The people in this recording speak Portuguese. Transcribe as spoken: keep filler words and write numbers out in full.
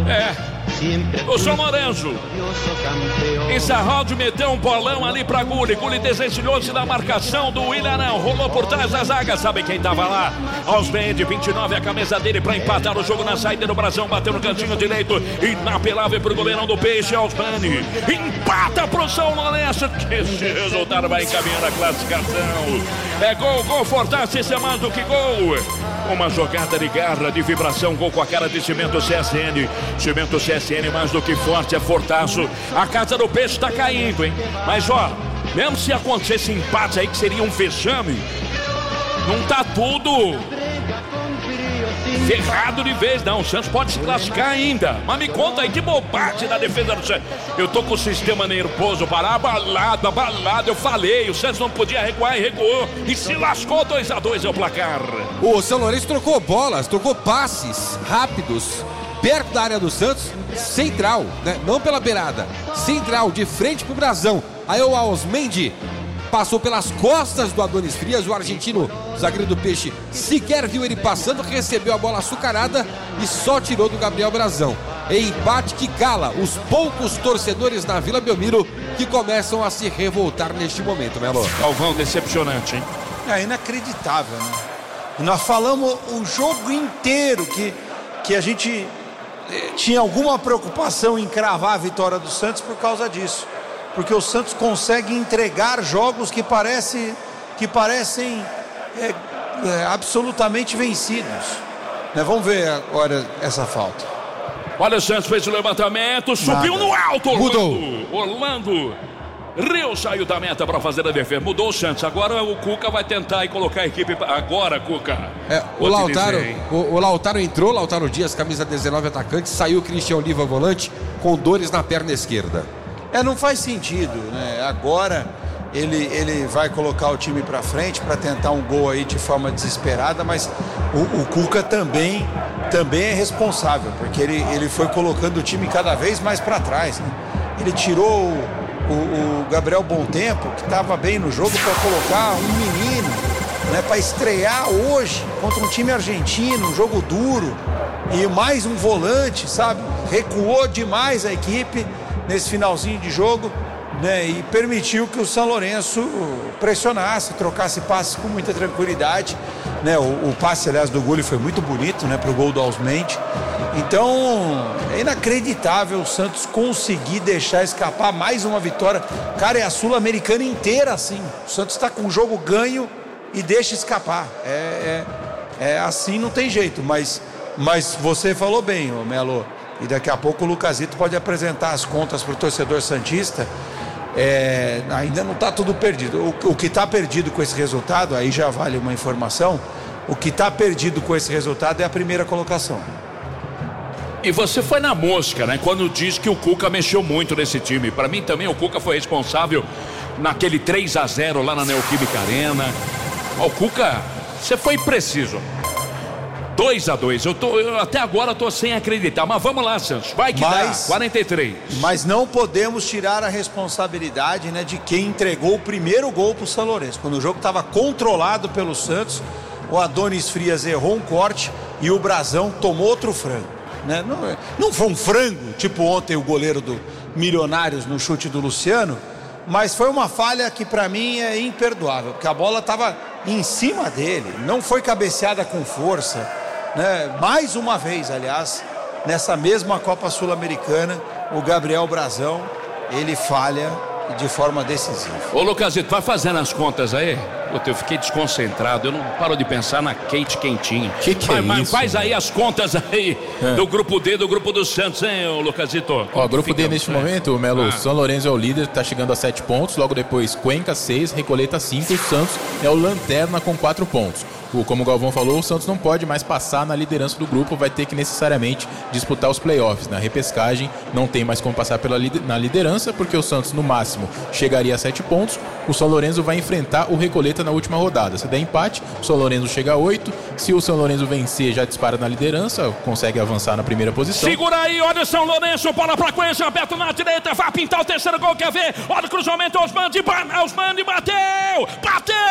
É. O São Lourenço Ensarralde meteu um bolão ali pra Gulli. Gulli desencilhou-se da marcação do Ilharão. Rolou por trás da zaga. Sabe quem tava lá? Osmende, vinte e nove, a camisa dele pra empatar o jogo na saída do Brasão. Bateu no cantinho direito. Inapelável pro goleirão do Peixe, Osmende. Empata pro São Lourenço. Que esse resultado vai encaminhando a classificação. É gol, gol, Fortace, é mais do que gol. Uma jogada de garra, de vibração, gol com a cara de Cimento C S N. Cimento C S N mais do que forte, é Fortaço. A casa do Peixe tá caindo, hein? Mas ó, mesmo se acontecesse empate aí, que seria um vexame, não tá tudo ferrado de vez, não. O Santos pode se classificar ainda. Mas me conta aí, que bobagem da defesa do Santos. Eu tô com o sistema nervoso para abalado, abalado. Eu falei, o Santos não podia recuar e recuou. E se lascou, dois a dois é o placar. O São Lourenço trocou bolas, trocou passes rápidos, perto da área do Santos, central, né? Não pela beirada, central, de frente pro Brasão. Aí o Osmendi passou pelas costas do Adonis Frias. O argentino, zagueiro do Peixe, sequer viu ele passando, recebeu a bola açucarada e só tirou do Gabriel Brasão. Empate que cala os poucos torcedores na Vila Belmiro que começam a se revoltar neste momento, Melo. Galvão, decepcionante, hein? É inacreditável, né? E nós falamos o jogo inteiro que, que a gente eh, tinha alguma preocupação em cravar a vitória do Santos por causa disso. Porque o Santos consegue entregar jogos que, parece, que parecem é, é, absolutamente vencidos. Né? Vamos ver agora essa falta. Olha, o Santos fez o levantamento, subiu Nada. no alto. Mudou. Orlando, Orlando Rio saiu da meta para fazer a defesa. Mudou o Santos. Agora o Cuca vai tentar e colocar a equipe. Agora, Cuca. É, o, Lautaro, o, o Lautaro entrou, Lautaro Dias, camisa dezenove, atacante. Saiu o Cristian Oliva, volante, com dores na perna esquerda. É, não faz sentido, né? Agora ele, ele vai colocar o time pra frente para tentar um gol aí de forma desesperada, mas o, o Cuca também, também é responsável, porque ele, ele foi colocando o time cada vez mais para trás, né? Ele tirou o, o, o Gabriel Bontempo, que estava bem no jogo, para colocar um menino, né, para estrear hoje contra um time argentino, um jogo duro, e mais um volante, sabe? Recuou demais a equipe nesse finalzinho de jogo, né, e permitiu que o São Lourenço pressionasse, trocasse passes com muita tranquilidade, né? O, o passe, aliás, do Gulli foi muito bonito, né, pro gol do Osmendi. Então, é inacreditável o Santos conseguir deixar escapar mais uma vitória. Cara, é a Sul-Americana inteira assim. O Santos está com o jogo ganho e deixa escapar. É, é, é assim, não tem jeito, mas, mas você falou bem, ô Melo. E daqui a pouco o Lucasito pode apresentar as contas para o torcedor santista. É, ainda não está tudo perdido. O, o que está perdido com esse resultado, aí já vale uma informação, o que está perdido com esse resultado é a primeira colocação. E você foi na mosca, né? Quando diz que o Cuca mexeu muito nesse time. Para mim também o Cuca foi responsável naquele três a zero lá na Neoquímica Arena. O Cuca, você foi preciso. dois a dois, eu tô, eu até agora tô sem acreditar, mas vamos lá, Santos, vai que mas, dá, quarenta e três. Mas não podemos tirar a responsabilidade, né, de quem entregou o primeiro gol pro São Lourenço. Quando o jogo estava controlado pelo Santos, o Adonis Frias errou um corte e o Brasão tomou outro frango, né? Não, não foi um frango, tipo ontem o goleiro do Milionários no chute do Luciano, mas foi uma falha que para mim é imperdoável, porque a bola estava em cima dele, não foi cabeceada com força, né? Mais uma vez, aliás, nessa mesma Copa Sul-Americana, o Gabriel Brasão, ele falha de forma decisiva. Ô Lucasito, vai fazendo as contas aí. Puta, eu fiquei desconcentrado, eu não paro de pensar na Kate quentinha. Que que mas, é mas isso? faz aí as contas aí é. do grupo D, do grupo do Santos, hein, ô Lucasito? Ó, grupo Fica, D neste é. momento, Melo, Ah. São Lourenço é o líder, tá chegando a sete pontos, logo depois Cuenca seis, Recoleta cinco, o Santos é o lanterna com quatro pontos. O, como o Galvão falou, o Santos não pode mais passar na liderança do grupo, vai ter que necessariamente disputar os playoffs. Na repescagem não tem mais como passar pela, na liderança, porque o Santos no máximo chegaria a sete pontos. O São Lourenço vai enfrentar o Recoleta na última rodada. Se der empate, o São Lourenço chega a oito. Se o São Lourenço vencer, já dispara na liderança, consegue avançar na primeira posição. Segura aí, olha o São Lourenço, bola pra Coelho, aberto na direita, vai pintar o terceiro gol, quer ver? Olha o cruzamento, Osmandi, Osmandi bateu! Bateu!